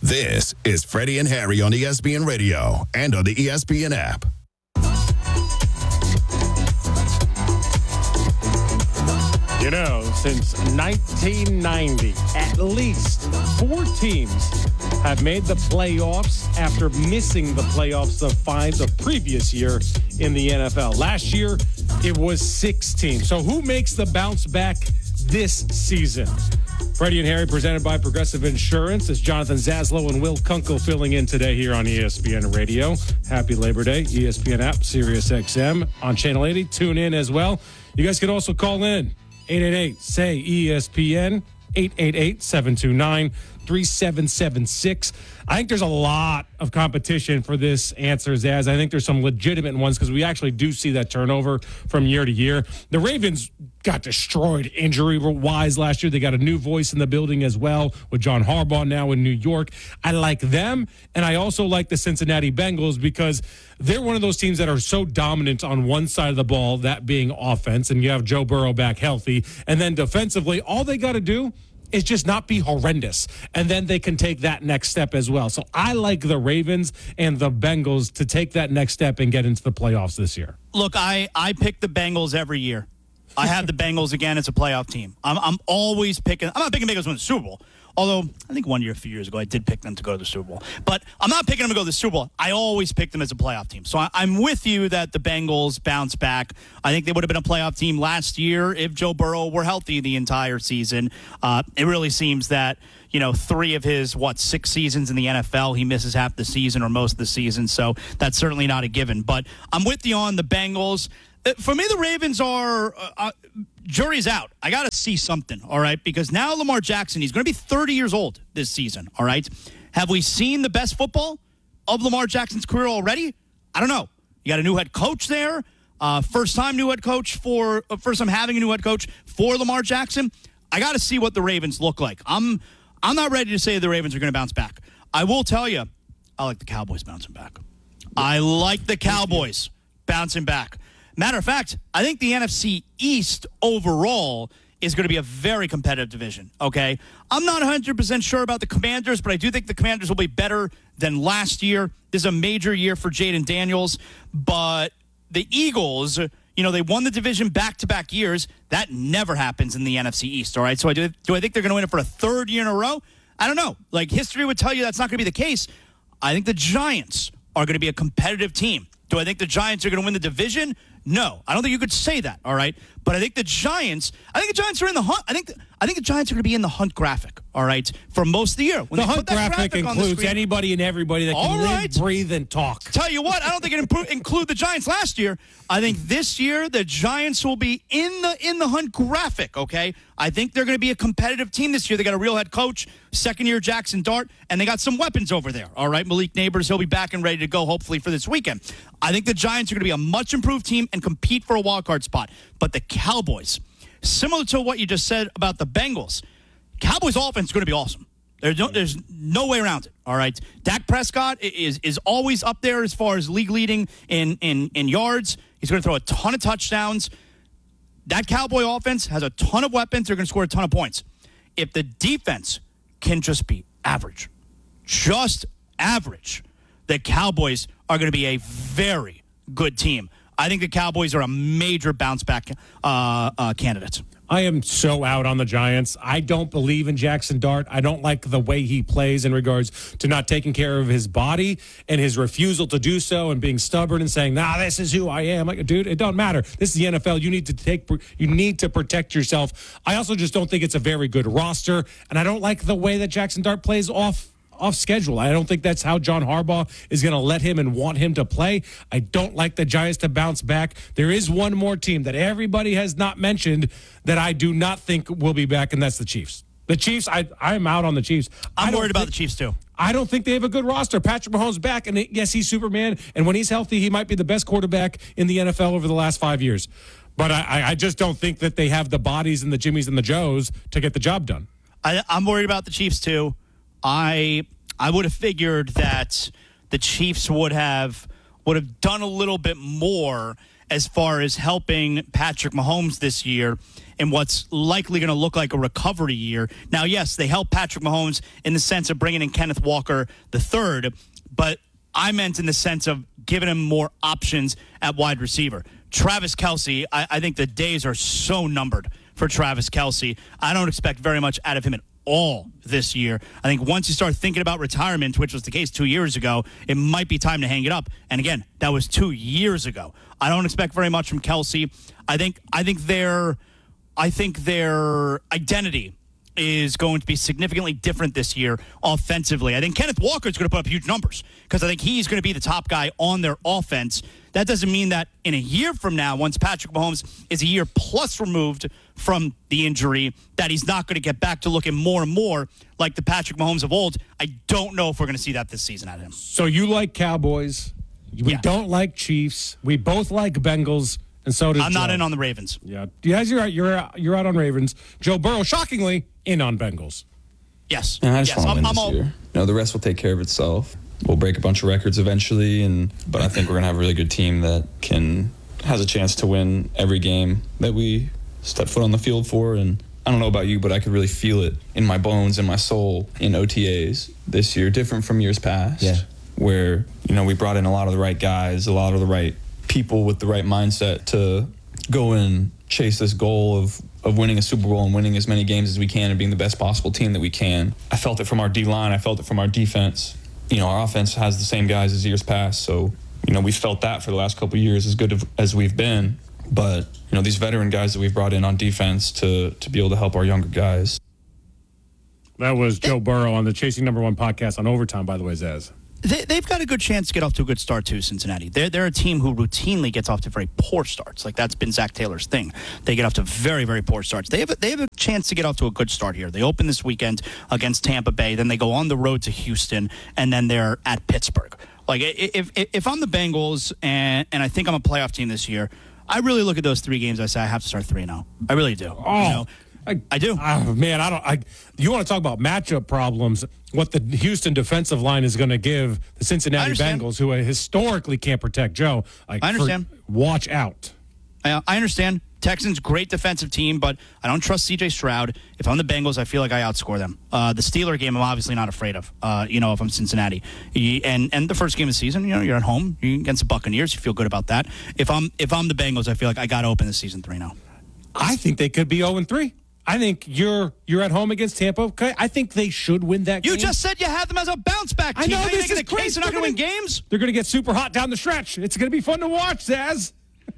This is Freddie and Harry on ESPN Radio and on the ESPN app. You know, since 1990, at least 4 teams have made the playoffs after missing the playoffs of 5 the previous year in the NFL. Last year, it was 6 teams. So who makes the bounce back this season? Freddie and Harry, presented by Progressive Insurance. It's Jonathan Zaslow and Will Kunkel filling in today here on ESPN Radio. Happy Labor Day. ESPN app, Sirius XM on Channel 80. Tune in as well. You guys can also call in. 888-SAY-ESPN, 888-729-3776. I think there's a lot of competition for this answer, Zaz. I think there's some legitimate ones because we actually do see that turnover from year to year. The Ravens got destroyed injury-wise last year. They got a new voice in the building as well with John Harbaugh now in New York. I like them, and I also like the Cincinnati Bengals because they're one of those teams that are so dominant on one side of the ball, that being offense, and you have Joe Burrow back healthy. And then defensively, all they got to do is just not be horrendous, and then they can take that next step as well. So I like the Ravens and the Bengals to take that next step and get into the playoffs this year. Look, I pick the Bengals every year. I have the Bengals again as a playoff team. I'm always picking. I'm not picking Bengals to win the Super Bowl. Although, I think a few years ago, I did pick them to go to the Super Bowl. But I'm not picking them to go to the Super Bowl. I always pick them as a playoff team. So I'm with you that the Bengals bounce back. I think they would have been a playoff team last year if Joe Burrow were healthy the entire season. It really seems that, 3 of his, 6 seasons in the NFL, he misses half the season or most of the season. So that's certainly not a given. But I'm with you on the Bengals. For me, the Ravens are jury's out. I got to see something, all right? Because now Lamar Jackson, he's going to be 30 years old this season, all right? Have we seen the best football of Lamar Jackson's career already? I don't know. You got a new head coach there. First time having a new head coach for Lamar Jackson. I got to see what the Ravens look like. I'm not ready to say the Ravens are going to bounce back. I will tell you, I like the Cowboys bouncing back. I like the Cowboys bouncing back. Matter of fact, I think the NFC East overall is going to be a very competitive division, okay? I'm not 100% sure about the Commanders, but I do think the Commanders will be better than last year. This is a major year for Jaden Daniels, but the Eagles, they won the division back-to-back years. That never happens in the NFC East, all right? So do I think they're going to win it for a 3rd year in a row? I don't know. History would tell you that's not going to be the case. I think the Giants are going to be a competitive team. Do I think the Giants are going to win the division? No, I don't think you could say that, all right? But I think the Giants are in the hunt. I think the Giants are going to be in the hunt graphic, all right, for most of the year. When the hunt graphic includes anybody and everybody that can live, breathe, and talk. Tell you what, I don't think it include the Giants last year. I think this year the Giants will be in the hunt graphic, okay? I think they're going to be a competitive team this year. They got a real head coach, second-year Jackson Dart, and they got some weapons over there, all right? Malik Neighbors, he'll be back and ready to go, hopefully, for this weekend. I think the Giants are going to be a much-improved team and compete for a wild-card spot. But the Cowboys, similar to what you just said about the Bengals, Cowboys offense is going to be awesome. There's no way around it, all right? Dak Prescott is always up there as far as league leading in yards. He's going to throw a ton of touchdowns. That Cowboy offense has a ton of weapons. They're going to score a ton of points. If the defense can just be average, the Cowboys are going to be a very good team. I think the Cowboys are a major bounce-back candidate. I am so out on the Giants. I don't believe in Jackson Dart. I don't like the way he plays in regards to not taking care of his body and his refusal to do so and being stubborn and saying, this is who I am. Like, dude, it don't matter. This is the NFL. You need to protect yourself. I also just don't think it's a very good roster, and I don't like the way that Jackson Dart plays off schedule. I don't think that's how John Harbaugh is going to let him and want him to play. I don't like the Giants to bounce back. There is one more team that everybody has not mentioned that I do not think will be back, and that's the Chiefs. The Chiefs, I'm out on the Chiefs. I'm worried about the Chiefs, too. I don't think they have a good roster. Patrick Mahomes back, and yes, he's Superman, and when he's healthy, he might be the best quarterback in the NFL over the last 5 years. But I just don't think that they have the bodies and the Jimmies and the Joes to get the job done. I'm worried about the Chiefs, too. I would have figured that the Chiefs would have done a little bit more as far as helping Patrick Mahomes this year in what's likely going to look like a recovery year. Now, yes, they helped Patrick Mahomes in the sense of bringing in Kenneth Walker III, but I meant in the sense of giving him more options at wide receiver. Travis Kelce, I think the days are so numbered for Travis Kelce. I don't expect very much out of him at all this year. I think once you start thinking about retirement, which was the case 2 years ago, it might be time to hang it up. And again, that was 2 years ago. I don't expect very much from Kelce. I think their identity is going to be significantly different this year offensively. I think Kenneth Walker is going to put up huge numbers because I think he's going to be the top guy on their offense. That doesn't mean that in a year from now, once Patrick Mahomes is a year plus removed from the injury, that he's not going to get back to looking more and more like the Patrick Mahomes of old. I don't know if we're going to see that this season out of him. So you like Cowboys. We don't like Chiefs. We both like Bengals. And so does I'm Joe. Not in on the Ravens. Yeah, yes, you're right. You're out on Ravens. Joe Burrow, shockingly, in on Bengals. Yes. Yeah, I just want to win I'm this year. The rest will take care of itself. We'll break a bunch of records eventually, but I think we're gonna have a really good team that has a chance to win every game that we step foot on the field for. And I don't know about you, but I could really feel it in my bones and my soul in OTAs this year, different from years past. Yeah. Where we brought in a lot of the right guys, a lot of the right people with the right mindset to go and chase this goal of winning a Super Bowl and winning as many games as we can and being the best possible team that we can. I felt it from our D-line. I felt it from our defense. Our offense has the same guys as years past. So, we felt that for the last couple of years, as good as we've been. But, these veteran guys that we've brought in on defense to be able to help our younger guys. That was Joe Burrow on the Chasing Number One podcast on Overtime, by the way, Zaz. They've got a good chance to get off to a good start, too, Cincinnati. They're a team who routinely gets off to very poor starts. Like, that's been Zach Taylor's thing. They get off to very, very poor starts. They have a chance to get off to a good start here. They open this weekend against Tampa Bay, then they go on the road to Houston, and then they're at Pittsburgh. Like, if I'm the Bengals and I think I'm a playoff team this year, I really look at those 3 games. I say I have to start 3-0. I really do. I do. Man, you want to talk about matchup problems, what the Houston defensive line is going to give the Cincinnati Bengals, who historically can't protect Joe. I understand. Watch out. I understand. Texans, great defensive team, but I don't trust C.J. Stroud. If I'm the Bengals, I feel like I outscore them. The Steeler game, I'm obviously not afraid of, if I'm Cincinnati. And the first game of the season, you're at home. You're against the Buccaneers. You feel good about that. If I'm the Bengals, I feel like I got to open the season 3-0. I think they could be 0-3. I think you're at home against Tampa. Okay? I think they should win that game. You just said you had them as a bounce back team. I know, this is great. They're not going to win games. They're going to get super hot down the stretch. It's going to be fun to watch, Zaz.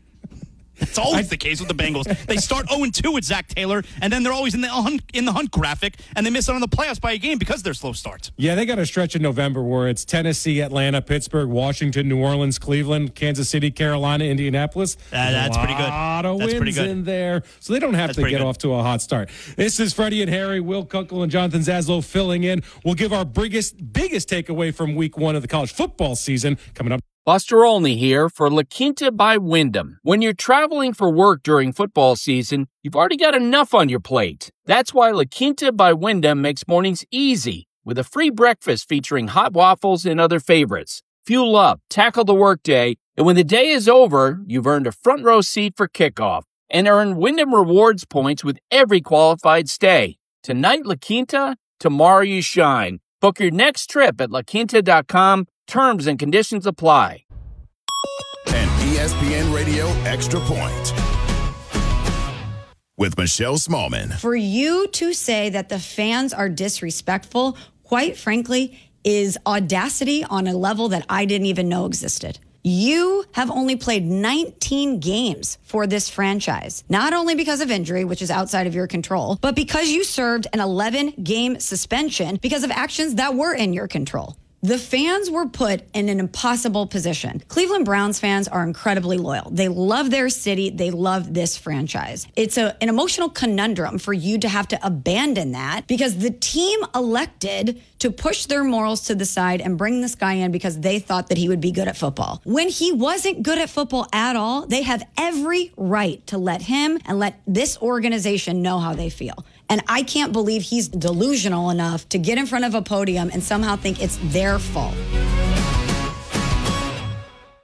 It's always the case with the Bengals. They start 0-2 with Zach Taylor, and then they're always in the hunt graphic, and they miss out on the playoffs by a game because of their slow starts. Yeah, they got a stretch in November where it's Tennessee, Atlanta, Pittsburgh, Washington, New Orleans, Cleveland, Kansas City, Carolina, Indianapolis. That's pretty good. A lot of wins in there, so they don't have to get off to a hot start. This is Freddie and Harry, Will Kunkel, and Jonathan Zaslow filling in. We'll give our biggest takeaway from week 1 of the college football season coming up. Buster Olney here for La Quinta by Wyndham. When you're traveling for work during football season, you've already got enough on your plate. That's why La Quinta by Wyndham makes mornings easy with a free breakfast featuring hot waffles and other favorites. Fuel up, tackle the workday, and when the day is over, you've earned a front row seat for kickoff and earn Wyndham Rewards points with every qualified stay. Tonight, La Quinta, tomorrow you shine. Book your next trip at laquinta.com. Terms and conditions apply. An ESPN Radio Extra Point with Michelle Smallman. For you to say that the fans are disrespectful, quite frankly, is audacity on a level that I didn't even know existed. You have only played 19 games for this franchise, not only because of injury, which is outside of your control, but because you served an 11-game suspension because of actions that were in your control. The fans were put in an impossible position. Cleveland Browns fans are incredibly loyal. They love their city. They love this franchise. It's an emotional conundrum for you to have to abandon that because the team elected to push their morals to the side and bring this guy in because they thought that he would be good at football. When he wasn't good at football at all, they have every right to let him and let this organization know how they feel. And I can't believe he's delusional enough to get in front of a podium and somehow think it's their fault.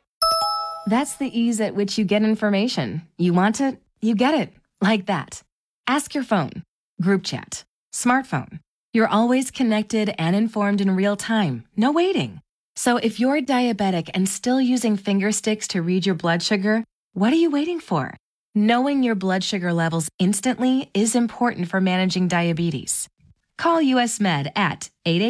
That's the ease at which you get information. You want it, you get it. Like that. Ask your phone, group chat, smartphone. You're always connected and informed in real time. No waiting. So if you're diabetic and still using finger sticks to read your blood sugar, what are you waiting for? Knowing your blood sugar levels instantly is important for managing diabetes. Call US Med at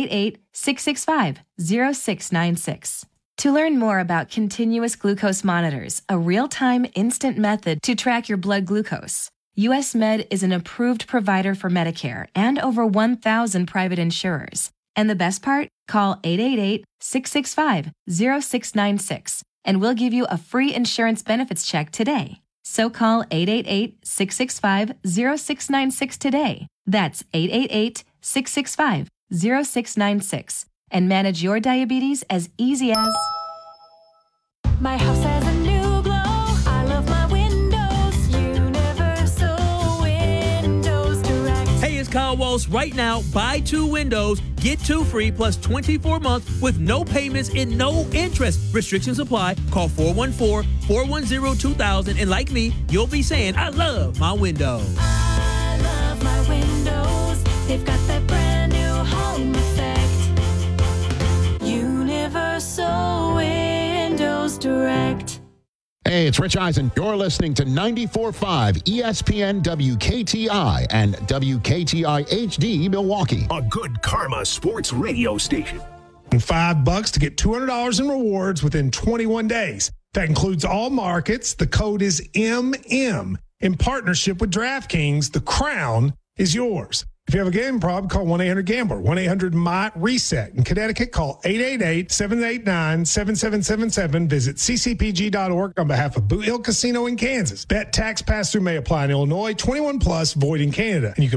888-665-0696. To learn more about continuous glucose monitors, a real-time instant method to track your blood glucose, US Med is an approved provider for Medicare and over 1,000 private insurers. And the best part? Call 888-665-0696 and we'll give you a free insurance benefits check today. So call 888-665-0696 today. That's 888-665-0696 and manage your diabetes as easy as... My house has a new glow. I love my windows. Universal Windows Direct. Hey, it's Kyle Walsh. Right now, buy 2 windows, get 2 free plus 24 months with no payments and no interest. Restrictions apply. Call 414-410-2000. And like me, you'll be saying, I love my windows. I love my windows. They've got that brand new home effect. Universal Windows Direct. Hey, it's Rich Eisen. You're listening to 94.5 ESPN WKTI and WKTI HD Milwaukee. A good karma sports radio station. $5 to get $200 in rewards within 21 days. That includes all markets. The code is MM. In partnership with DraftKings, the crown is yours. If you have a gambling problem, call 1-800-GAMBLER, 1-800-MY-RESET. In Connecticut, call 888-789-7777. Visit ccpg.org on behalf of Boot Hill Casino in Kansas. Bet tax pass-through may apply in Illinois. 21 plus, void in Canada. And you can